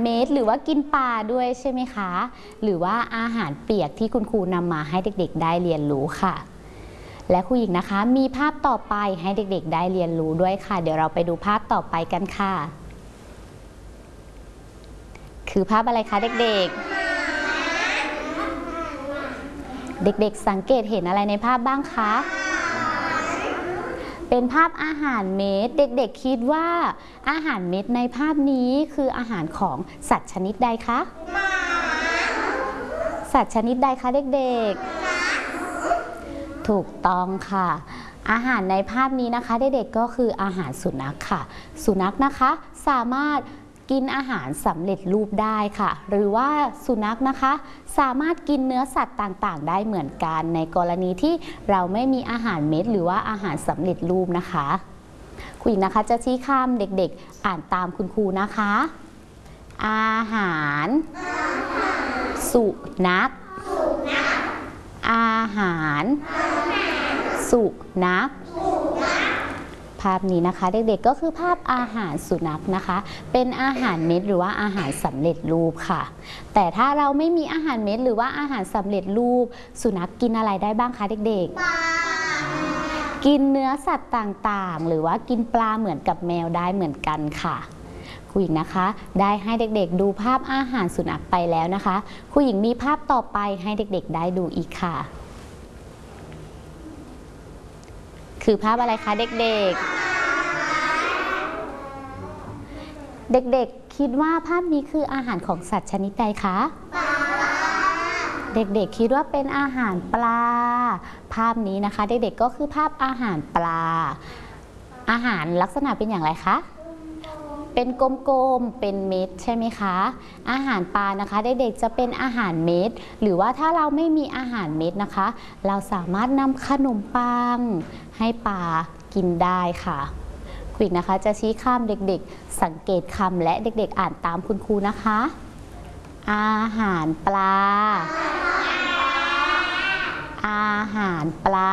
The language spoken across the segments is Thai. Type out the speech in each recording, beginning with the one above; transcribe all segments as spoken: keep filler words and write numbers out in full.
ม็ดหรือว่ากินปลาด้วยใช่ไหมคะหรือว่าอาหารเปียกที่คุณครูนำมาให้เด็กๆได้เรียนรู้ค่ะและครูหญิงนะคะมีภาพต่อไปให้เด็กๆได้เรียนรู้ด้วยค่ะเดี๋ยวเราไปดูภาพต่อไปกันค่ะคือภาพอะไรคะเด็กๆเด็กๆสังเกตเห็นอะไรในภาพบ้างคะเป็นภาพอาหารเม็ดเด็กๆคิดว่าอาหารเม็ดในภาพนี้คืออาหารของสัตว์ชนิดใดคะสัตว์ชนิดใดคะเด็กๆถูกต้องค่ะอาหารในภาพนี้นะคะเด็กๆก็คืออาหารสุนัขค่ะสุนัขนะคะสามารถกินอาหารสำเร็จรูปได้ค่ะหรือว่าสุนัขนะคะสามารถกินเนื้อสัตว์ต่างๆได้เหมือนกันในกรณีที่เราไม่มีอาหารเม็ดหรือว่าอาหารสำเร็จรูปนะคะครูหญิงนะคะจะชี้คำเด็กๆอ่านตามคุณครูนะคะอาหารสุนัขอาหารสุนัขภาพนี้นะคะเด็กๆก็คือภาพอาหารสุนัขนะคะเป็นอาหารเม็ดหรือว่าอาหารสำเร็จรูปค่ะแต่ถ้าเราไม่มีอาหารเม็ดหรือว่าอาหารสำเร็จรูปสุนัขกินอะไรได้บ้างคะเด็กๆกินเนื้อสัตว์ต่างๆหรือว่ากินปลาเหมือนกับแมวได้เหมือนกันค่ะครูหญิงนะคะได้ให้เด็กๆดูภาพอาหารสุนัขไปแล้วนะคะครูหญิงมีภาพต่อไปให้เด็กๆได้ดูอีกค่ะคือภาพอะไรคะเด็กๆเด็กๆคิดว่าภาพนี้คืออาหารของสัตว์ชนิดใดคะเด็กๆคิดว่าเป็นอาหารปลาภาพนี้นะคะเด็กๆก็คือภาพอาหารปลาอาหารลักษณะเป็นอย่างไรคะเป็นกลมๆเป็นเม็ดใช่ไหมคะอาหารปลานะคะเด็กๆจะเป็นอาหารเม็ดหรือว่าถ้าเราไม่มีอาหารเม็ดนะคะเราสามารถนำขนมปังให้ปลากินได้ค่ะครูนะคะจะชี้คำเด็กๆสังเกตคำและเด็กๆอ่านตามคุณครูนะคะอาหารปลาอาหารปลา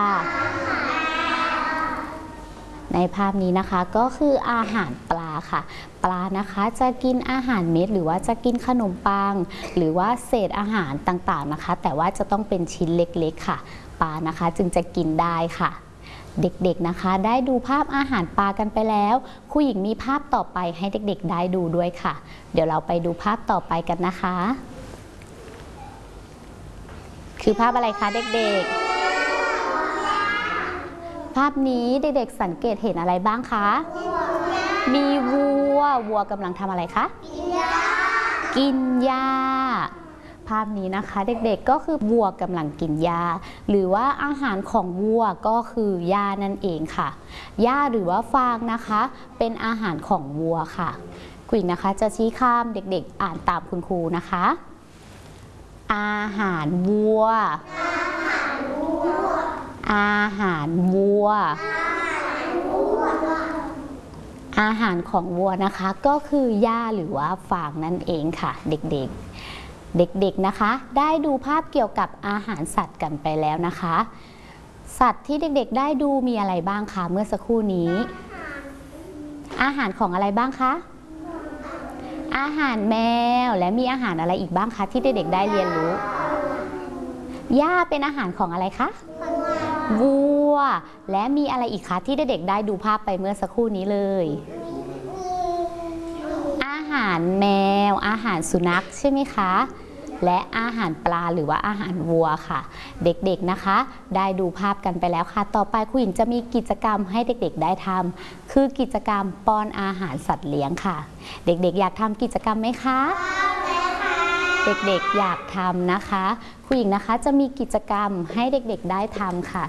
ในภาพนี้นะคะก็คืออาหารปลาค่ะปลานะคะจะกินอาหารเม็ดหรือว่าจะกินขนมปังหรือว่าเศษอาหารต่างๆนะคะแต่ว่าจะต้องเป็นชิ้นเล็กๆค่ะปลานะคะจึงจะกินได้ค่ะเด็กๆนะคะได้ดูภาพอาหารปลากันไปแล้วครูหญิงมีภาพต่อไปให้เด็กๆได้ดูด้วยค่ะเดี๋ยวเราไปดูภาพต่อไปกันนะคะคือภาพอะไรคะเด็กๆภาพนี้เด็กๆสังเกตเห็นอะไรบ้างคะมีวัววัวกำลังทำอะไรคะกินหญ้าภาพนี้นะคะเด็กๆก็คือวัวกำลังกินหญ้าหรือว่าอาหารของวัวก็คือหญ้านั่นเองค่ะหญ้าหรือว่าฟางนะคะเป็นอาหารของวัวค่ะครูนะคะจะชี้คำเด็กๆอ่านตามคุณครูนะคะอาหารวัวอาหารวัวอาหารของวัวนะคะก็คือหญ้าหรือว่าฟางนั่นเองค่ะเด็กๆเด็กๆนะคะได้ดูภาพเกี่ยวกับอาหารสัตว์กันไปแล้วนะคะสัตว์ที่เด็กๆได้ดูมีอะไรบ้างคะเมื่อสักครู่นี้อาหารของอะไรบ้างคะอาหารแมวและมีอาหารอะไรอีกบ้างคะที่เด็กๆได้เรียนรู้หญ้าเป็นอาหารของอะไรคะวัวและมีอะไรอีกคะที่เด็กๆได้ดูภาพไปเมื่อสักครู่นี้เลยอาหารแมวอาหารสุนัขใช่ไหมคะและอาหารปลาหรือว่าอาหารวัวค่ะเด็กๆนะคะได้ดูภาพกันไปแล้วค่ะต่อไปครูหญิงจะมีกิจกรรมให้เด็กๆได้ทำคือกิจกรรมป้อนอาหารสัตว์เลี้ยงค่ะเด็กๆอยากทำกิจกรรมไหมคะเด็กๆอยากทำนะคะครูหญิงนะคะจะมีกิจกรรมให้เด็กๆได้ทำค่ะ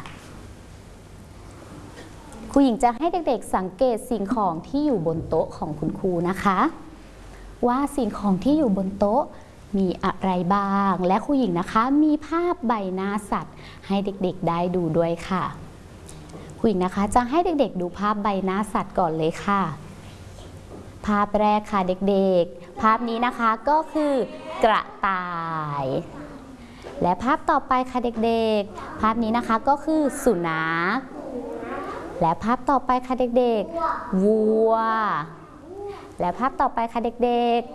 ครูหญิงจะให้เด็กๆสังเกตสิ่งของที่อยู่บนโต๊ะของคุณครูนะคะว่าสิ่งของที่อยู่บนโต๊ะมีอะไรบ้างและครูหญิงนะคะมีภาพใบหน้าสัตว์ให้เด็กๆได้ดูด้วยค่ะครูหญิงนะคะจะให้เด็กๆดูภาพใบหน้าสัตว์ก่อนเลยค่ะภาพแรกค่ะเด็กๆภาพนี้นะคะก็คือกระต่ายและภาพต่อไปค่ะเด็กๆภาพนี้นะคะก็คือสุนัขและภาพต่อไปค่ะเด็กๆวัวและภาพต่อไปค่ะเด็ก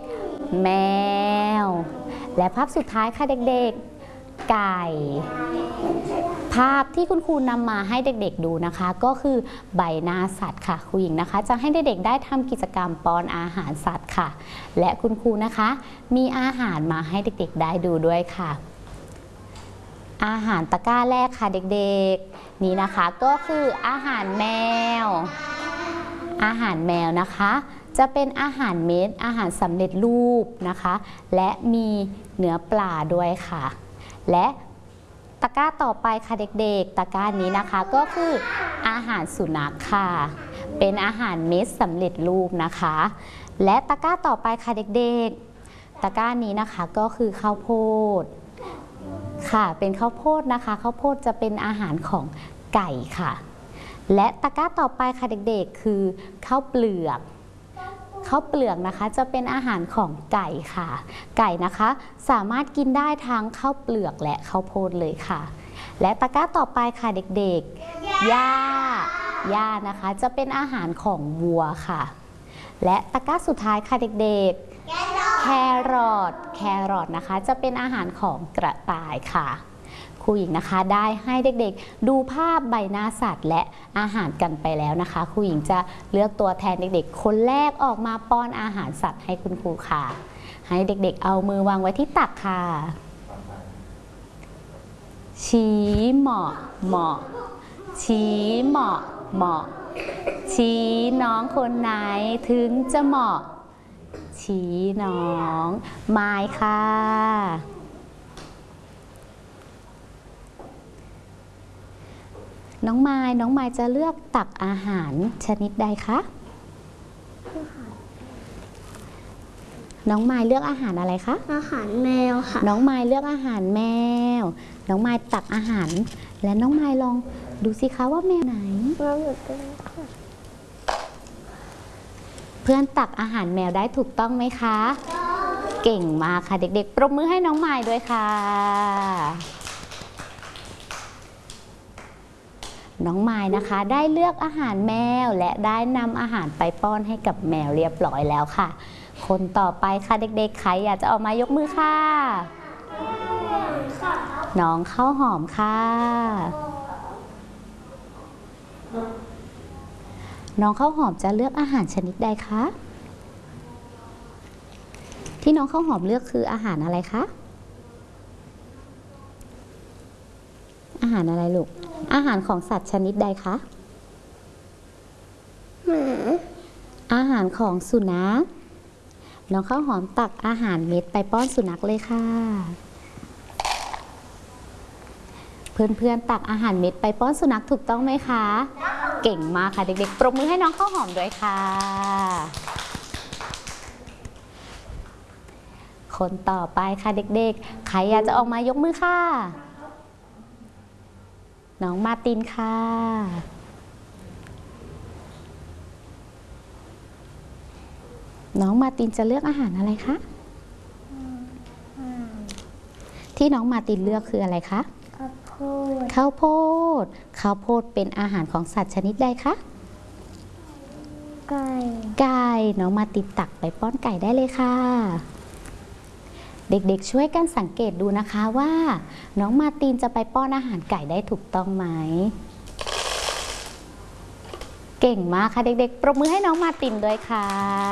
แมวและภาพสุดท้ายค่ะเด็กๆไก่ภาพที่คุณครูนำมาให้เด็กๆดูนะคะก็คือใบหน้าสัตว์ค่ะครูหญิงนะคะจะให้เด็กๆได้ทำกิจกรรมป้อนอาหารสัตว์ค่ะและคุณครูนะคะมีอาหารมาให้เด็กๆได้ดูด้วยค่ะอาหารตะกร้าแรกค่ะเด็กๆนี่นะคะก็คืออาหารแมวอาหารแมวนะคะจะเป็นอาหารเม็ดอาหารสำเร็จรูปนะคะและมีเนื้อปลาด้วยค่ะและตะกร้าต่อไปค่ะเด็กๆตะกร้านี้นะคะก็คืออาหารสุนัขค่ะเป็นอาหารเม็ดสำเร็จรูปนะคะและตะกร้าต่อไปค่ะเด็กๆตะกร้านี้นะคะก็คือข้าวโพดค่ะเป็นข้าวโพดนะคะข้าวโพดจะเป็นอาหารของไก่ค่ะและตะกร้าต่อไปค่ะเด็กๆคือข้าวเปลือกข้าวเปลือกนะคะจะเป็นอาหารของไก่ค่ะไก่นะคะสามารถกินได้ทั้งข้าวเปลือกและข้าวโพดเลยค่ะและตะกร้าต่อไปค่ะเด็กๆหญ้าหญ้านะคะจะเป็นอาหารของวัวค่ะและตะกร้าสุดท้ายค่ะเด็กๆแครอทแครอทนะคะจะเป็นอาหารของกระต่ายค่ะครูหญิงนะคะได้ให้เด็กๆดูภาพใบหน้าสัตว์และอาหารกันไปแล้วนะคะครูหญิงจะเลือกตัวแทนเด็กๆคนแรกออกมาป้อนอาหารสัตว์ให้คุณครูค่ะให้เด็กๆเอามือวางไว้ที่ตักค่ะชี้เหมาะเหมาะชี้เหมาะเหมาะชี้น้องคนไหนถึงจะเหมาะชี้น้องไม้ค่ะน้องไม้น้องไม้จะเลือกตักอาหารชนิดใดคะน้องไม้เลือกอาหารอะไรคะอาหารแมวค่ะน้องไม้เลือกอาหารแมวน้องไม้ตักอาหารและน้องไม้ลองดูสิคะว่าแมวไหนเพื่อนตักอาหารแมวได้ถูกต้องไหมคะเก่งมากค่ะเด็กๆปรบมือให้น้องไม้ด้วยค่ะน้องไม้นะคะได้เลือกอาหารแมวและได้นำอาหารไปป้อนให้กับแมวเรียบร้อยแล้วค่ะคนต่อไปค่ะเด็กๆใครอยากจะออกมายกมือค่ะน้องข้าวหอมค่ะน้องข้าวหอมจะเลือกอาหารชนิดใดคะที่น้องข้าวหอมเลือกคืออาหารอะไรคะอาหารอะไรลูกอาหารของสัตว์ชนิดใดคะหมาอาหารของสุนัขน้องข้าวหอมตักอาหารเม็ดไปป้อนสุนัขเลยค่ะเพื่อนๆตักอาหารเม็ดไปป้อนสุนัขถูกต้องไหมคะเก่งมากค่ะเด็กๆปรบมือให้น้องข้าวหอมด้วยค่ะคนต่อไปค่ะเด็กๆใครอยากจะออกมายกมือค่ะน้องมาตินค่ะน้องมาตินจะเลือกอาหารอะไรคะที่น้องมาตินเลือกคืออะไรคะข้าวโพดข้าวโพดข้าวโพดเป็นอาหารของสัตว์ชนิดใดคะไก่ไก่น้องมาตินตักไปป้อนไก่ได้เลยค่ะเด็กๆช่วยกันสังเกตดูนะคะว่าน้องมาตินจะไปป้อนอาหารไก่ได้ถูกต้องไหมเก่งมากค่ะเด็กๆปรบมือให้น้องมาตินด้วยค่ะ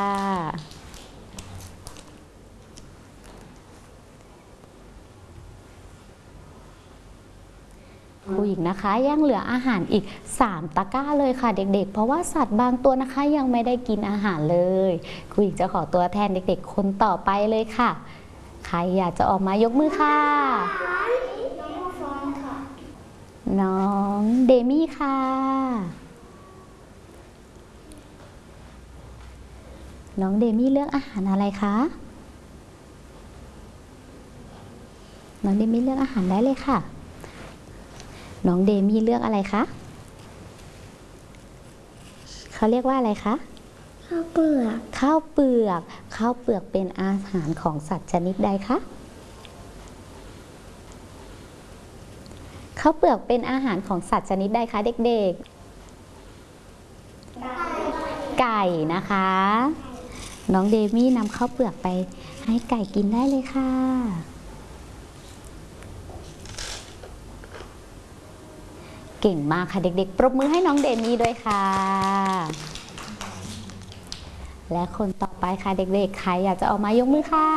ครูหญิงนะคะยังเหลืออาหารอีกสามตะกร้าเลยค่ะเด็กๆเพราะว่าสัตว์บางตัวนะคะยังไม่ได้กินอาหารเลยครูหญิงจะขอตัวแทนเด็กๆคนต่อไปเลยค่ะใครอยากจะออกมายกมือค่ะน้องเดมี่ค่ะน้องเดมี่เลือกอาหารอะไรคะน้องเดมี่เลือกอาหารได้เลยค่ะน้องเดมี่เลือกอะไรคะเขาเรียกว่าอะไรคะข้าวเปลือกข้าวเปลือกข้าวเปลือกเป็นอาหารของสัตว์ชนิดใดคะข้าวเปลือกเป็นอาหารของสัตว์ชนิดใดคะเด็กๆไก่นะคะน้องเดมี่นำข้าวเปลือกไปให้ไก่กินได้เลยค่ะเก่งมากค่ะเด็กๆปรบมือให้น้องเดมี่ด้วยค่ะและคนต่อไปค่ะเด็กๆใครอยากจะออกมายกมือค่ะ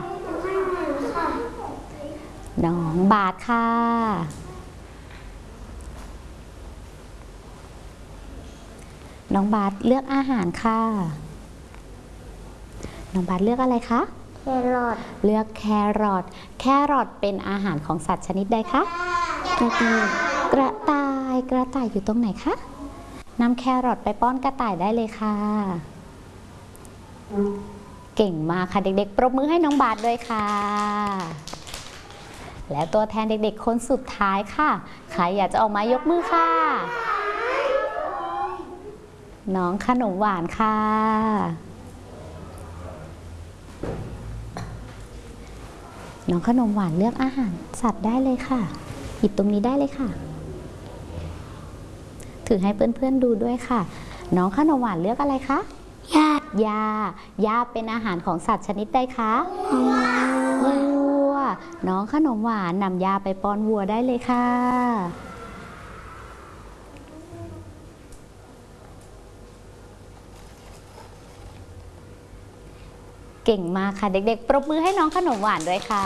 น้องบาทค่ะน้องบาทเลือกอาหารค่ะน้องบาทเลือกอะไรคะแครอทเลือกแครอทแครอทเป็นอาหารของสัตว์ชนิดใดคะกระต่ายกระต่ายกระต่ายอยู่ตรงไหนคะนำแครอทไปป้อนกระต่ายได้เลยค่ะเก่งมากค่ะเด็กๆปรบมือให้น้องบาทด้วยค่ะและตัวแทนเด็กๆคนสุดท้ายค่ะใครอยากจะออกมายกมือค่ะน้องขนมหวานค่ะน้องขนมหวานเลือกอาหารสัตว์ได้เลยค่ะหยิบตรงนี้ได้เลยค่ะถือให้เพื่อนๆดูด้วยค่ะน้องขนมหวานเลือกอะไรคะหญ้าหญ้าหญ้าเป็นอาหารของสัตว์ชนิดใดคะวัวน้องขนมหวานนำหญ้าไปป้อนวัวได้เลยค่ะเก่งมากค่ะเด็กๆปรบมือให้น้องขนมหวานด้วยค่ะ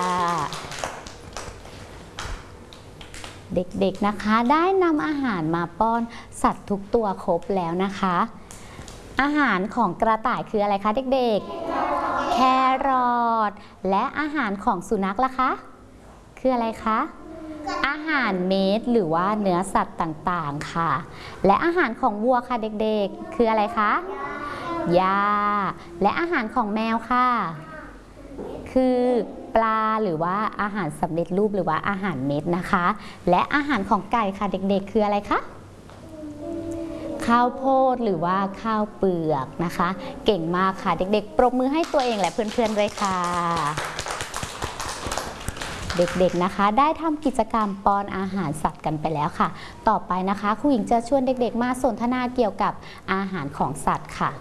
เด็กๆนะคะได้นำอาหารมาป้อนสัตว์ทุกตัวครบแล้วนะคะอาหารของกระต่ายคืออะไรคะเด็กๆแครอทและอาหารของสุนัขล่ะคะคืออะไรคะอาหารเม็ดหรือว่าเนื้อสัตว์ต่างๆค่ะและอาหารของวัวค่ะเด็กๆคืออะไรคะหญ้าและอาหารของแมวค่ะคือปลาหรือว่าอาหารสำเร็จรูปหรือว่าอาหารเม็ดนะคะและอาหารของไก่ค่ะเด็กๆคืออะไรคะข้าวโพดหรือว่าข้าวเปลือกนะคะเก่งมากค่ะเด็กๆปรบมือให้ตัวเองและเพื่อนๆด้วยค่ะเด็กๆนะคะได้ทำกิจกรรมป้อนอาหารสัตว์กันไปแล้วค่ะต่อไปนะคะครูหญิงจะชวนเด็กๆมาสนทนาเกี่ยวกับอาหารของสัตว์ค่ะ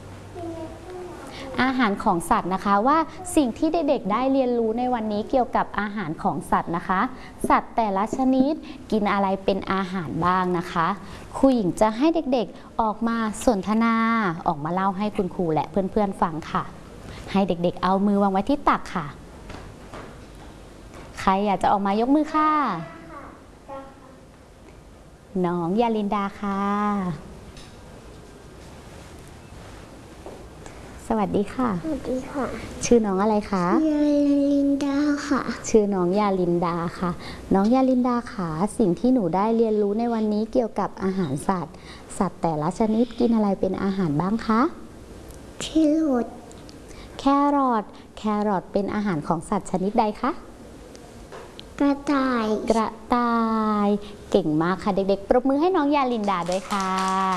อาหารของสัตว์นะคะว่าสิ่งที่เด็กๆได้เรียนรู้ในวันนี้เกี่ยวกับอาหารของสัตว์นะคะสัตว์แต่ละชนิดกินอะไรเป็นอาหารบ้างนะคะครูหญิงจะให้เด็กๆออกมาสนทนาออกมาเล่าให้คุณครูและเพื่อนๆฟังค่ะให้เด็กๆเอามือวางไว้ที่ตักค่ะใครอยากจะออกมายกมือค่ะน้องยาลินดาค่ะสวัสดีค่ะสวัสดีค่ะชื่อน้องอะไรคะยาลินดาค่ะชื่อน้องยาลินดาค่ะน้องยาลินดาค่ะสิ่งที่หนูได้เรียนรู้ในวันนี้เกี่ยวกับอาหารสัตว์สัตว์แต่ละชนิดกินอะไรเป็นอาหารบ้างคะแครอทแครอทแครอทเป็นอาหารของสัตว์ชนิดใดคะกระต่ายกระต่ายเก่งมากค่ะเด็กๆปรบมือให้น้องยาลินดาด้วยค่ะ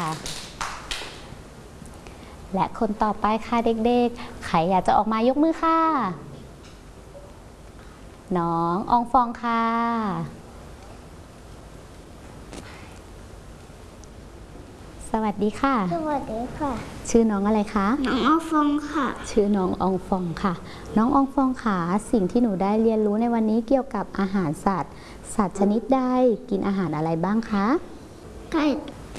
และคนต่อไปค่ะเด็กๆใครอยากจะออกมายกมือค่ะน้องอองฟองค่ะสวัสดีค่ะสวัสดีค่ะชื่อน้องอะไรคะน้องอองฟองค่ะชื่อน้องอองฟองค่ะน้องอองฟองค่ะสิ่งที่หนูได้เรียนรู้ในวันนี้เกี่ยวกับอาหารสัตว์สัตว์ชนิดใดกินอาหารอะไรบ้างคะไก่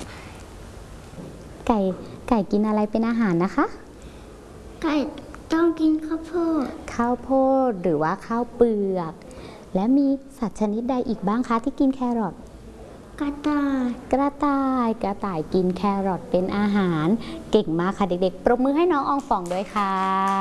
ไก่ไก่กินอะไรเป็นอาหารนะคะไก่ต้องกินข้าวโพดข้าวโพดหรือว่าข้าวเปลือกและมีสัตว์ชนิดใดอีกบ้างคะที่กินแครอทกระต่ายกระต่ายกระต่ายกินแครอทเป็นอาหารเก่งมากค่ะเด็กๆปรบมือให้น้องอองฟองด้วยค่ะ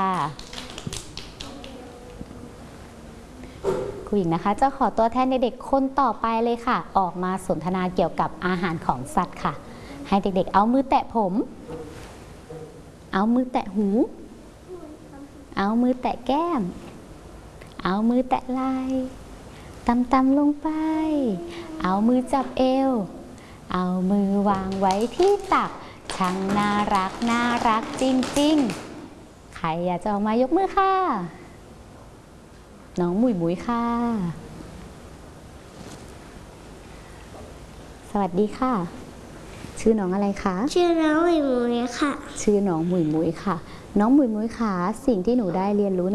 ครูหญิงนะคะจะขอตัวแทนเด็กๆคนต่อไปเลยค่ะออกมาสนทนาเกี่ยวกับอาหารของสัตว์ค่ะให้เด็กๆเอามือแตะผมเอามือแตะหูเอามือแตะแก้มเอามือแตะไหล่ตำๆลงไปเอามือจับเอวเอามือวางไว้ที่ตักช่างน่ารักน่ารักจริงๆใครอยากจะออกมายกมือค่ะน้องหมุยหมุยค่ะสวัสดีค่ะชื่อน้องอะไรคะชื่อน้องหมุยหมุยค่ะชื่อน้องหมุยหมุยค่ะ น้องหมุยหมุยค่ะสิ่งที่หนูได้เรียนรู้